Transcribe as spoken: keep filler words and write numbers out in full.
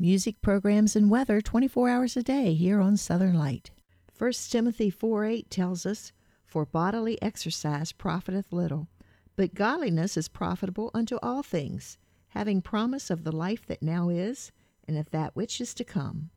music programs and weather twenty-four hours a day here on Southern Light. First Timothy four eight tells us, "For bodily exercise profiteth little, but godliness is profitable unto all things, having promise of the life that now is, and of that which is to come."